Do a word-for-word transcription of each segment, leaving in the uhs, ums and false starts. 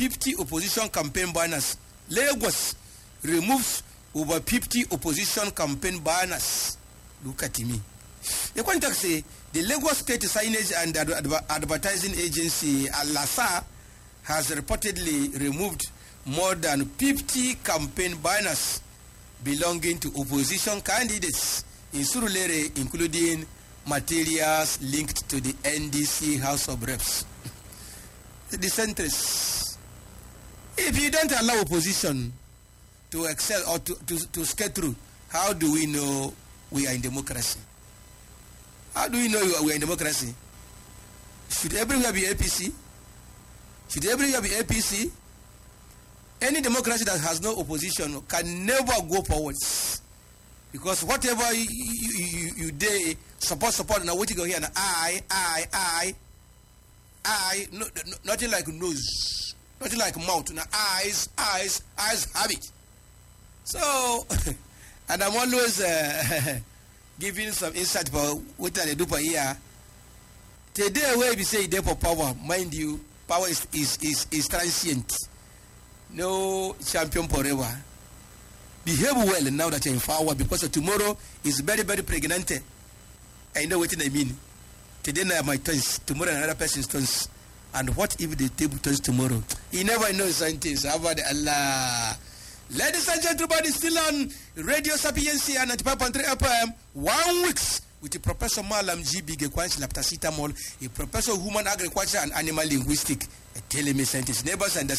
fifty opposition campaign banners. Lagos removes over fifty opposition campaign banners. Look at me. The contact say the Lagos State Signage and Adver Advertising Agency, Alasa, has reportedly removed more than fifty campaign banners belonging to opposition candidates in Surulere, including materials linked to the N D C House of Reps. The centrists. If you don't allow opposition to excel or to, to, to skate through, how do we know we are in democracy? How do we know we are in democracy? Should everywhere be A P C? Should everywhere be A P C? Any democracy that has no opposition can never go forwards. Because whatever you, you, you, you do, support, support, now what you go here, and I, I, I, I, no, no, nothing like nose, nothing like mouth, now eyes, eyes, eyes have it. So, and I'm always uh, giving some insight about what they do per year. Today, where we say they for power, mind you, power is, is, is, is transient. No champion forever. Behave well now that you're in power, because tomorrow is very, very pregnant. I know what I mean. Today now my turns, tomorrow another person's turns. And what if the table turns tomorrow? You never know scientists. How about Allah? Ladies and gentlemen, it's still on Radio Sapiencia ninety-five point three F M. One weeks with the Professor Malam G. B. Gekwanshi Laptacitamol, a professor of human agriculture and animal linguistics. Telling me scientists, neighbors and the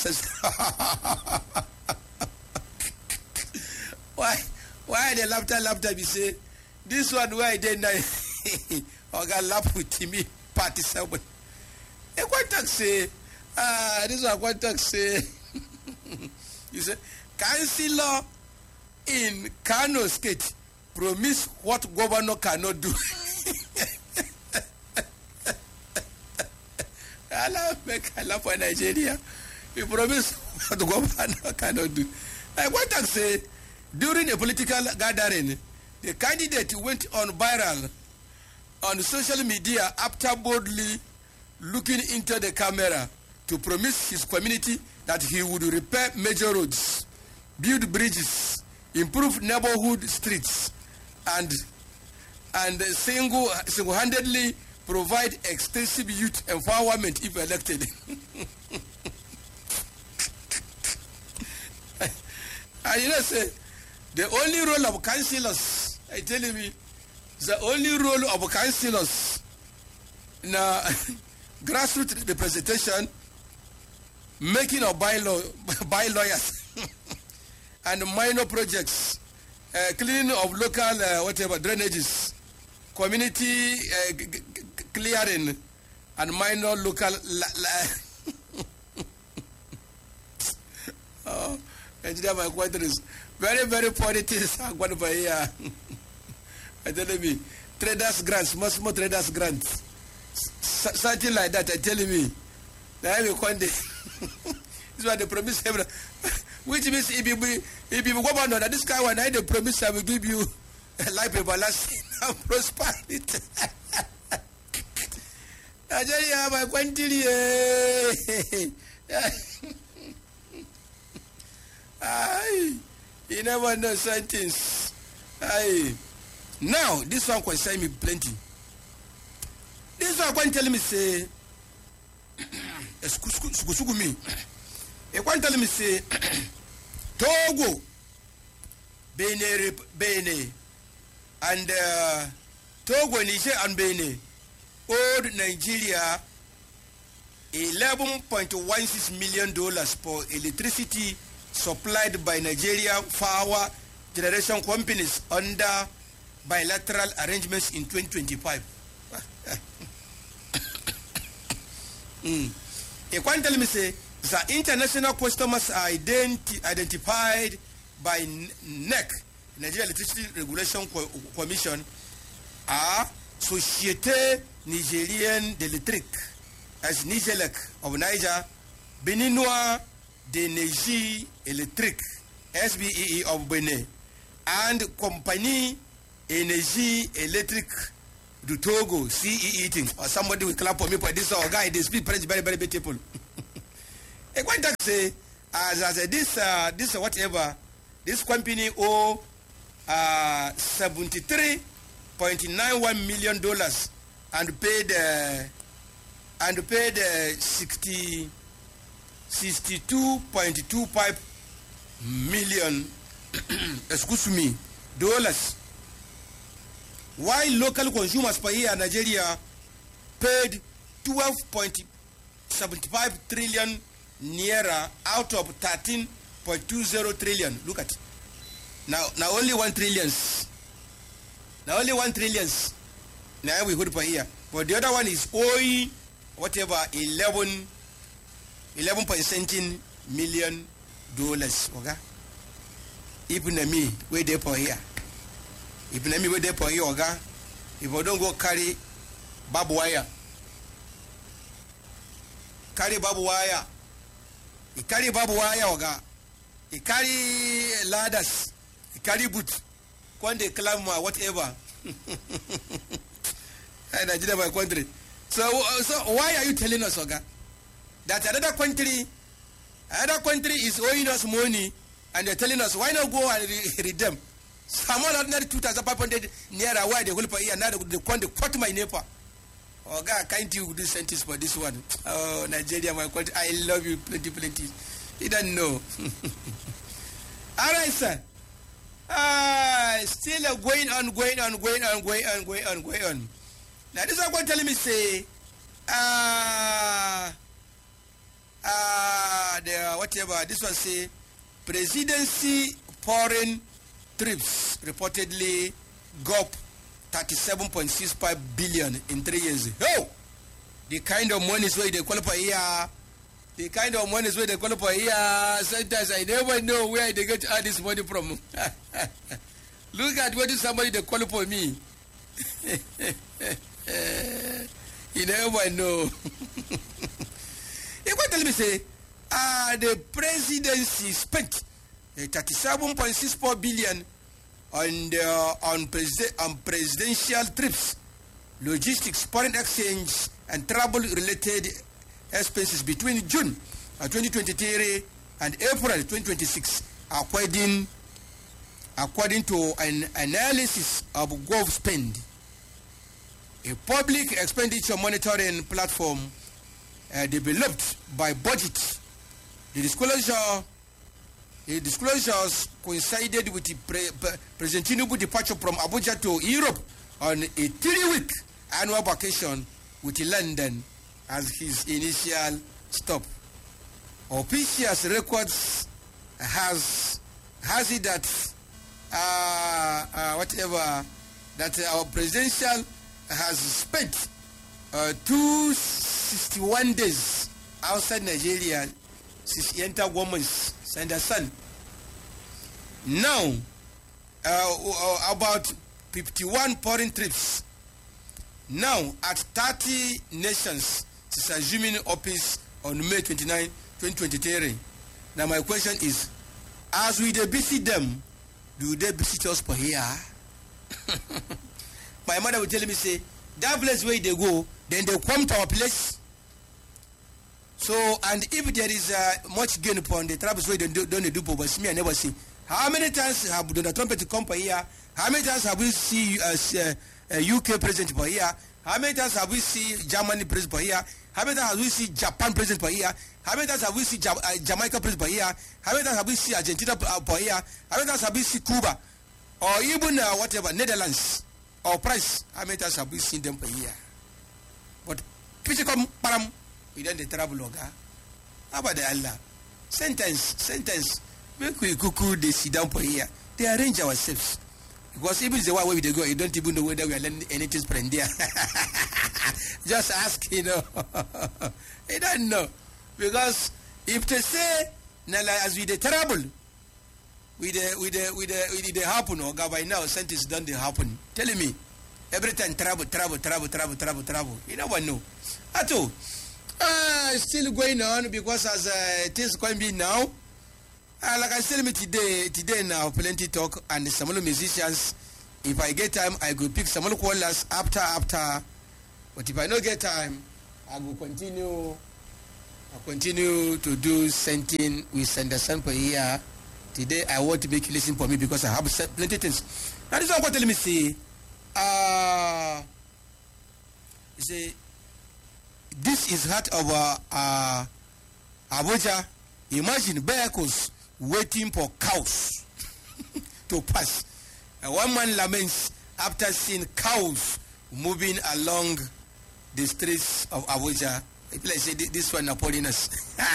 why why the laughter laughter be say this one why they now or got laugh with me party seven. A quite say ah this one quite say you say councillor in Kano State promise what governor cannot do. Allah make Allah for Nigeria. He promised what the governor cannot do. I want to say, during a political gathering, the candidate went on viral on social media after boldly looking into the camera to promise his community that he would repair major roads, build bridges, improve neighborhood streets, and and single single-handedly provide extensive youth empowerment if elected. And you know, say, the only role of councillors, I tell you, the only role of councillors in uh, grassroots representation, making of bylaw, by lawyers, and minor projects, uh, cleaning of local uh, whatever drainages, community uh, g- g- clearing, and minor local la- la- oh, engineer, my question is very, very funny things are going by here. I tell me, traders grants, most more traders grants, S- something like that. I tell me, now I will one day. This is what they promise everyone. Which means if you be, if you go on that this guy one, I the promise I will give you a life everlasting and prosperity. I tell you, my quantity. Aye, you never know sentence. Aye. Now this one concern me plenty. This one can tell me say, excuse me. It can tell me say, Togo, Benin, Benin, and uh, Togo, Niger, and Benin, owed Nigeria eleven point one six million dollars for electricity supplied by Nigeria power generation companies under bilateral arrangements in twenty twenty-five. mm. It can tell me say, the international customers are identi- identified by N E C, Nigeria Electricity Regulation Co- Commission, are Société Nigérienne d'Électrique, as Nigelec of Niger, Beninois d'Énergie Électrique, S B E E of Benin, and Compagnie Énergie Électrique du Togo, C E E thing. Or somebody will clap for me for this or guy, they speak French very, very beautiful. A quite say as as this uh, this whatever this company owe uh seventy-three point nine one million dollars and paid uh, and paid uh, sixty sixty-two point two five million excuse me dollars, while local consumers per year in Nigeria paid twelve point seven five trillion naira out of thirteen point two zero trillion. Look at it. Now now only one trillions. Now only one trillions. Now we hold per year. But the other one is owing whatever eleven eleven point seventeen million dollars. Okay? Even me, wait there for here. Even me, wait there for here, okay? If I don't go carry barbed wire, carry barbed wire, he carry barbed wire, okay? He carry ladders, he carry boots, when they climb whatever. And I did my country. So, so why are you telling us, okay, that another country, another country is owing us money? And they're telling us, why not go and redeem? Someone ordinary two thousand five hundred near why they hold per year, now they quote my neighbor. Oh, God, can't you do sentence for this one? Oh, Nigeria, my country, I love you plenty, plenty. You don't know. All right, sir. Ah, still uh, going on, going on, going on, going on, going on, going on. Now, this is what telling me, say, ah, uh, ah, uh, the whatever, this one say, presidency foreign trips reportedly go up thirty-seven point six five billion in three years. Oh, the kind of money is where they qualify here. The kind of money is where they qualify here. Sometimes I never know where they get all this money from. Look at what is somebody they qualify me. You never know. You tell me say. Uh, the presidency spent uh, thirty-seven point six four billion on the, on, presi on presidential trips, logistics, foreign exchange, and travel-related expenses between June uh, twenty twenty-three and April twenty twenty-six, according according to an analysis of GovSpend, a public expenditure monitoring platform uh, developed by Budget. The disclosure, the disclosures coincided with the pre pre President Tinubu departure from Abuja to Europe on a three-week annual vacation with London as his initial stop. Officials records has has it that uh, uh, whatever that our presidential has spent uh, two hundred sixty-one days outside Nigeria. Since he entered woman's son. Now, uh, uh, about fifty-one foreign trips. Now, at thirty nations, since assuming office on May twenty-ninth, twenty twenty-three. Now, my question is, as we they visit them, do they visit us for here? My mother will tell me, say, that place where they go, then they come to our place. So, and if there is uh, much gain upon the travels where they don't, don't do, but me I never see. How many times have Donald Trump to come per year? How many times have we see uh, uh, U K president per year? How many times have we see Germany president per year? How many times have we see Japan president per year? How many times have we see ja uh, Jamaica president per year? How many times have we see Argentina uh, per year? How many times have we see Cuba? Or even uh, whatever, Netherlands or Price? How many times have we seen them per year? But, come, param. We don't travel longer. How about the Allah? Sentence, sentence. Make we cuckoo they sit down per year. They arrange ourselves. Because even the one where they go, you don't even know whether we are learning anything from there. Just ask, you know. You don't know. Because if they say, as we the travel, with the with the with the with the happen, or by now sentence don't they happen. Telling me every time travel, travel, travel, travel, travel, travel. You never know. At all. Uh, still going on because as uh, it is going to be now, uh, like I said me today, today now, plenty talk and some of the musicians. If I get time, I go pick some of the callers after, after. But if I don't get time, I will continue I continue to do something with understand per year. Today I want to make you listen for me because I have plenty of things. Now this one what tell me say, uh, say this is heart of uh, uh, Abuja. Imagine vehicles waiting for cows to pass. And one man laments after seeing cows moving along the streets of Abuja. People say this one Napoleonus.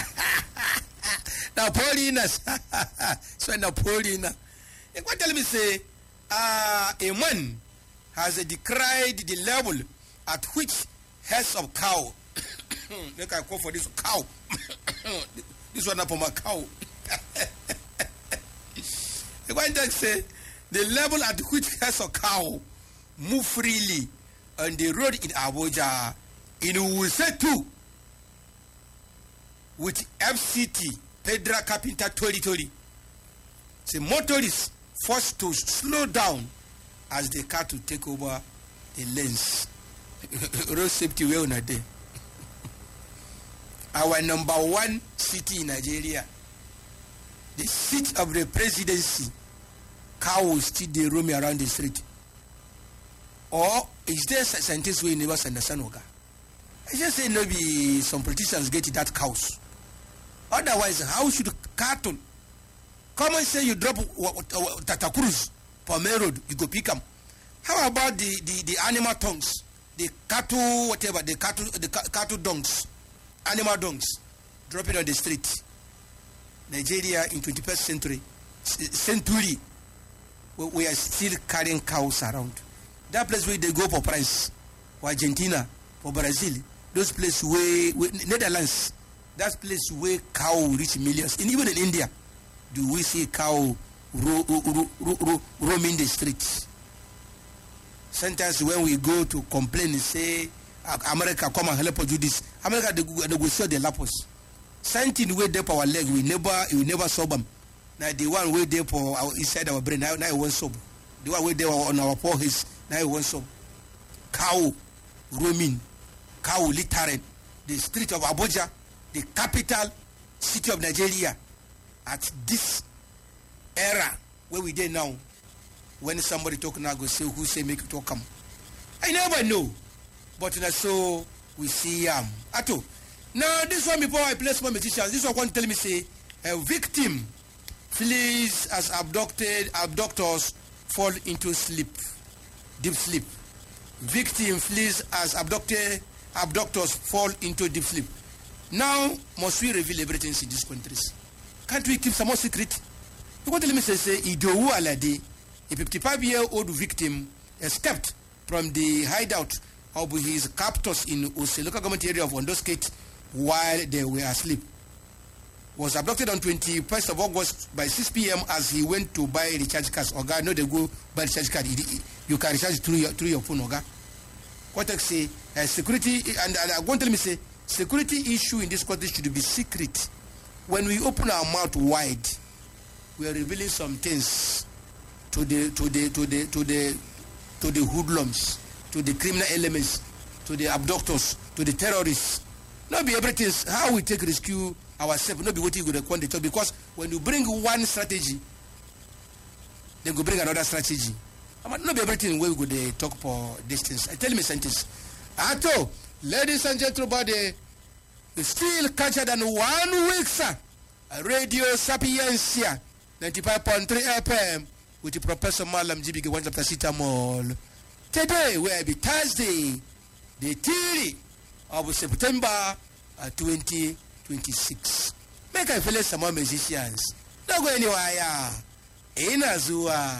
Napoleonus. So Napoleon. And what tell me say, uh, a man has uh, decried the level at which heads of cow. Make I call for this cow. This one up for my cow. The one that say the level at which heads of cow move freely on the road in Abuja, in Wuse too, with F C T, Federal Capital Territory. The motorists forced to slow down as the car to take over the lanes. Road safety way on a day. Our number one city in Nigeria, the seat of the presidency, cows still they roam around the street. Or is there scientists who never understand Oga? I just say maybe some politicians get that cows. Otherwise, how should cattle come and say you drop Tata Cruz for main road, you go pick them? How about the, the, the animal tongues, the cattle, whatever, the cattle, the cattle dongs, animal dongs, drop it on the street? Nigeria in twenty-first century, century, we are still carrying cows around. That place where they go for price, for Argentina, for Brazil, those places where, where Netherlands, that place where cow reach millions. And even in India, do we see cow ro ro ro ro ro roaming the streets? Sometimes when we go to complain and say, America come and help us do this, America they, they will show the lapos. Something way there for our leg, we never we never solve them. Now the one way there for our inside our brain, now now it won't solve. The one way there on our foreheads, now it won't solve. Cow roaming, cow littering the street of Abuja, the capital city of Nigeria, at this era where we there now. When somebody talk now, go say who say make it all come. I never know, but now so we see um Ato. Now this one before I play small musicians, this one want to tell me say a victim flees as abducted abductors fall into sleep, deep sleep. Victim flees as abducted abductors fall into deep sleep. Now must we reveal everything in these countries? Can't we keep some more secret? You want to tell me say say Idowu Alade, a fifty-five-year-old victim, escaped from the hideout of his captors in Ose local government area of Ondo State while they were asleep. Was abducted on twenty-first of August by six p m as he went to buy recharge cards. Oga, no, they go buy recharge card. You can recharge through your through your phone, Oga. What I say, uh, security, and, and I'm going to tell me say, security issue in this country should be secret. When we open our mouth wide, we are revealing some things to the to the to the to the to the hoodlums, to the criminal elements, to the abductors, to the terrorists. Not be everything how we take rescue ourselves, not be what you go to talk, because when you bring one strategy, then go bring another strategy. Not be everything where we go to talk for distance. I tell me sentence. Ato, ladies and gentlemen, still catcher than one week, sir. Radio Sapiencia, ninety-five point three F M, with the Professor Malam G B K one Paracetamol. Today will be Thursday, the third of September uh, twenty twenty-six. Make I feel some more musicians. Don't go anywhere. In Azua.